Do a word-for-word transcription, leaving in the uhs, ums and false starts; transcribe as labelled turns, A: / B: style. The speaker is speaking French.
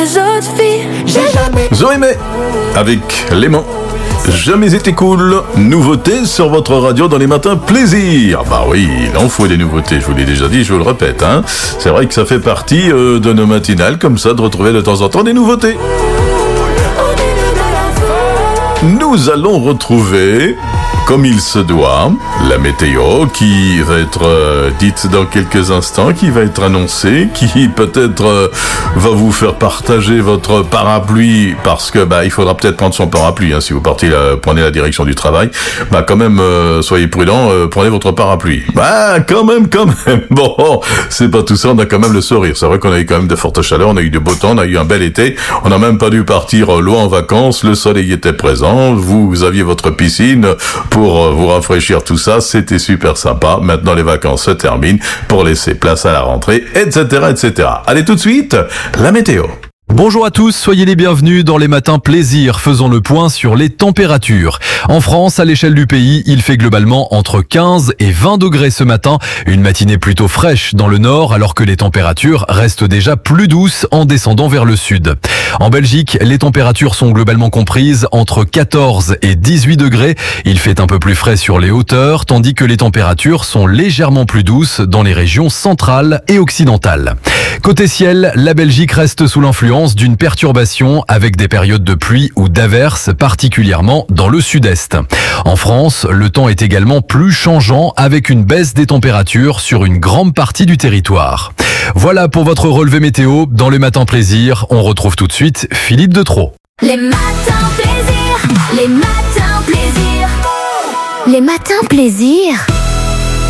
A: Zoé May avec Léman. Jamais été cool. Nouveauté sur votre radio dans les matins plaisir. Bah oui, il en faut des nouveautés, je vous l'ai déjà dit, je vous le répète. Hein. C'est vrai que ça fait partie euh, de nos matinales, comme ça, de retrouver de temps en temps des nouveautés. Nous allons retrouver, comme il se doit, la météo qui va être euh, dite dans quelques instants, qui va être annoncée, qui peut-être euh, va vous faire partager votre parapluie, parce que bah il faudra peut-être prendre son parapluie, hein, si vous partez, là, prenez la direction du travail, bah quand même euh, soyez prudents, euh, prenez votre parapluie. Bah quand même, quand même. Bon, c'est pas tout ça, on a quand même le sourire. C'est vrai qu'on a eu quand même de fortes chaleurs, on a eu de beau temps, on a eu un bel été, on n'a même pas dû partir euh, loin en vacances, le soleil était présent, vous, vous aviez votre piscine pour euh, vous rafraîchir, tout ça, c'était super sympa. Maintenant les vacances se terminent pour laisser place à la rentrée, et cetera, et cetera. Allez tout de suite, la météo.
B: Bonjour à tous, soyez les bienvenus dans les matins plaisir. Faisons le point sur les températures. En France, à l'échelle du pays, il fait globalement entre quinze et vingt degrés ce matin. Une matinée plutôt fraîche dans le nord, alors que les températures restent déjà plus douces en descendant vers le sud. En Belgique, les températures sont globalement comprises entre quatorze et dix-huit degrés. Il fait un peu plus frais sur les hauteurs, tandis que les températures sont légèrement plus douces dans les régions centrales et occidentales. Côté ciel, la Belgique reste sous l'influence d'une perturbation avec des périodes de pluie ou d'averses, particulièrement dans le sud-est. En France, le temps est également plus changeant avec une baisse des températures sur une grande partie du territoire. Voilà pour votre relevé météo. Dans le matin plaisir, on retrouve tout de suite Philippe Detro.
C: Les matins plaisir, les matins plaisir, les matins plaisir.